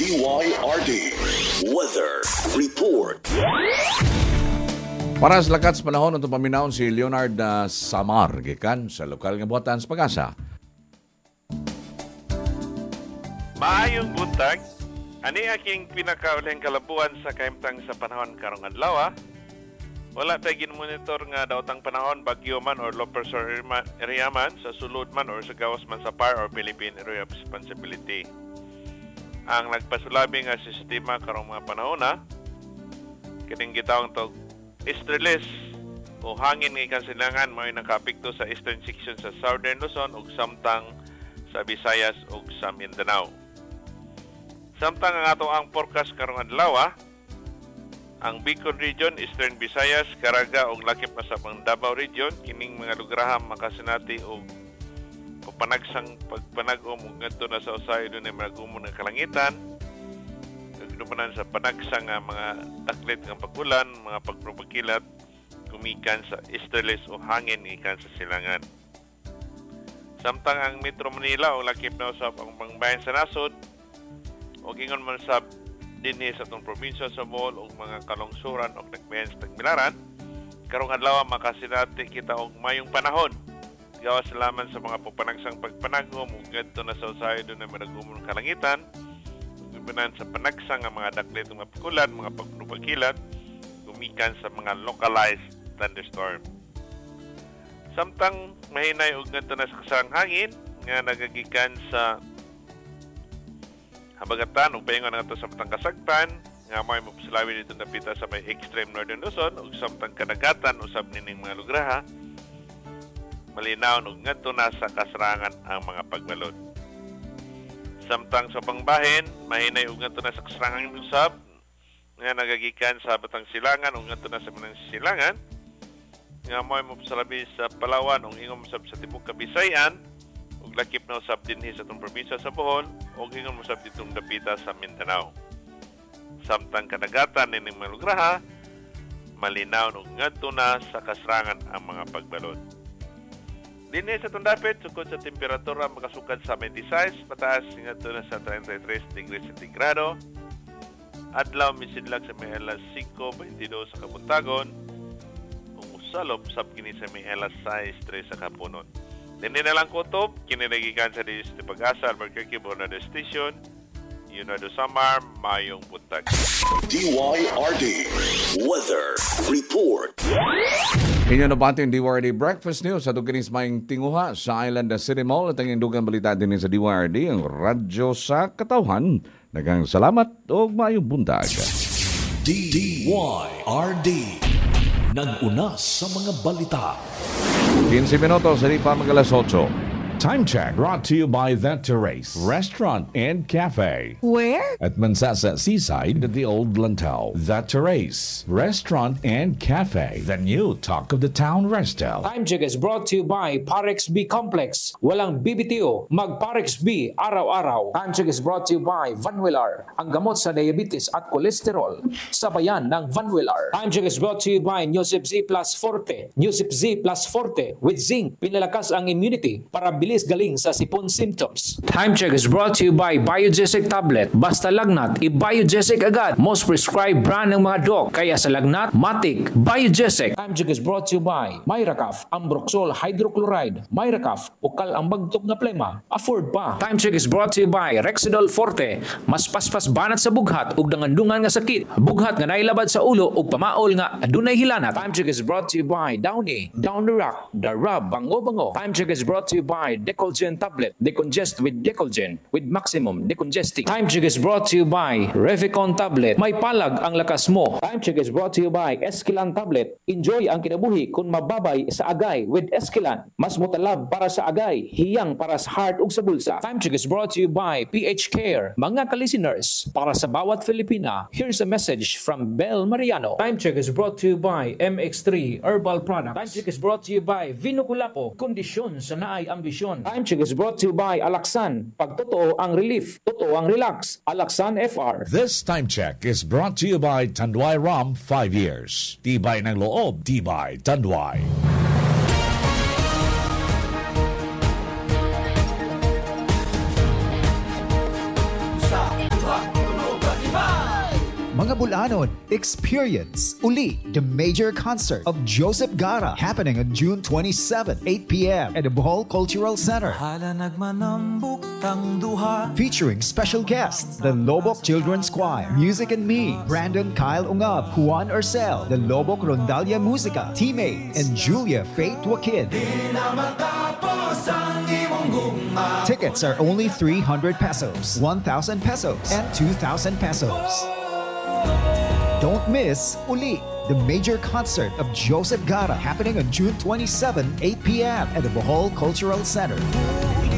DYRD Weather Report. Para sa lakat sa panahon, itong paminahon si Leonard Samar, gikan sa lokal nga buhatan sa Pag-asa. Maayong buntag, ani aking pinakaulihang kalabuan sa kaimtang sa panahon karong adlaw. Wala tayo ginmonitor nga daotang panahon, bagyo man or low pressure area man, sa sulod man or sa gawas man sa PAR or Philippine Area of Responsibility. Ang nagpasulabi nga sistema karong mga panahon kining gitawag to easterlies o hangin nga kansilangan may nakaapekto sa eastern section sa Southern Luzon ug samtang sa Visayas ug sa Mindanao. Samtang ang ato ang forecast karong adlaw, ang Bicol Region, Eastern Visayas, Caraga ug lakip na sa Davao Region, kining mga lugar makasinati og panagsang pagpanag-om ug ngadto na sa usahay dunay magumon nga kalangitan. Dumanan sa panagsang mga taklit ng pagulan, mga pagpropakilat, gumikan sa easterlies o hangin gikan sa silangan. Samtang ang Metro Manila o lakip na usab ang pangbayan sa nasod, o gingon man sa dinhi sa itong probinsya sa Bohol o mga kalungsuran o nagbayan sa Tagbilaran, karong adlaw makasinati kita og mayong panahon. Gawas laman sa mga pagpanagsang pagpanagom ug ngadto na sa usahay dunay managumon kalangitan. Sa panagsang ang mga daklit ng mapukulan, mga pagpakilat, gumikan sa mga localized thunderstorm. Samtang mahinay ug ngadto na sa kasang hangin nga nagagikan sa habagatan ug paingon nga sa matang kasagtan nga may mapasalawi dito napita sa may extreme northern Luzon ug samtang kadagatan usab nining mga lugar malinaw ug ngadto na sa kasarangan ang mga pagbalod. Samtang sa pangbahin, mahinay ug ngadto na sa kasarangan usab nga nagagikan sa Batang Silangan ug ngadto na sa Manang Silangan nga may mapasalabi sa Palawan ug ingom usab sa tibuok Kabisayan ug lakip na usab dinhi sa itong probinsya sa Bohol ug ingom usab ditong dapita sa Mindanao. Samtang kadagatan nining mga lugar malinaw ug ngadto na sa kasarangan ang mga pagbalod. Dinhi sa tundapit, sukod sa temperatura makasukad sa 26, mataas ngadto na sa 33 degrees centigrado. Adlaw misidlag sa may alas 5:22 sa kabuntagon. Kung usalop sab kini sa may alas 6:03 sa kapunon. Dinhi na lang kutob kini nagikan sa Pag-asa Albuquerque Bornado Station. Leonardo Samar, mayong buntag. DYRD Weather Report. Inyo na ba yung DYRD Breakfast News sa tukinis mayong tinguha sa Island City Mall at ang indugang balita din sa DYRD, ang radyo sa katawhan. Nagang salamat o mayong buntag. DYRD nag-una sa mga balita. 15 minutos, hindi pa mag-alas 8. Time check brought to you by The Terrace Restaurant and Cafe. Where? At Mansasa Seaside at the Old Lantau. The Terrace Restaurant and Cafe. The new talk of the town resto. Time check is brought to you by Parex B Complex. Walang BBTO, mag Parex B araw-araw. Time check is brought to you by Vanwillar, ang gamot sa diabetes at kolesterol. Sabayan ng Vanwillar. Time check is brought to you by Newsip Z Plus Forte. Newsip Z Plus Forte with zinc, pinalakas ang immunity para bilis galing sa sipon symptoms. Time check is brought to you by Biogesic Tablet. Basta lagnat, i-Biogesic agad. Most prescribed brand ng mga doc. Kaya sa lagnat, matik, Biogesic. Time check is brought to you by Myracaf, Ambroxol Hydrochloride. Myracaf, ukal ang bagtok na plema. Afford pa. Time check is brought to you by Rexidol Forte. Mas paspas banat sa bughat ug nangandungan nga sakit. Bughat nga nailabad sa ulo ug pamaol nga adunay hilanat. Time check is brought to you by Downy, Down the Rock, The Rub, Bango. Time check is brought to you by Decolgen Tablet. Decongest with Decolgen with maximum decongesting. Time check is brought to you by Revicon Tablet. May palag ang lakas mo. Time check is brought to you by Esquilan Tablet. Enjoy ang kinabuhi kung mababay sa agay with Esquilan. Mas mutalab para sa agay, hiyang para sa heart ug sa bulsa. Time check is brought to you by PH Care. Mga ka-listeners, para sa bawat Filipina, here's a message from Bel Mariano. Time check is brought to you by MX3 Herbal Products. Time check is brought to you by Vino Culapo. Kondisyon sa naay ambisyon. Time check is brought to you by Alaxan. Pag totoo ang relief, totoo ang relax. Alaxan FR. This time check is brought to you by Tanduay Rum 5 years. Tibay ng loob, tibay Tanduay. Sa Mga Bulanon, experience uli the major concert of Joseph Gara happening on June 27, 8 p.m. at the Bohol Cultural Center. Featuring special guests, the Lobok Children's Choir, Music and Me, Brandon Kyle Ungab, Juan Urcel, the Lobok Rondalia Musica, Teammate, and Julia Faith Wakid. Tickets are only 300 pesos, 1,000 pesos, and 2,000 pesos. Don't miss Uli, the major concert of Joseph Gara happening on June 27, 8 p.m. at the Bohol Cultural Center.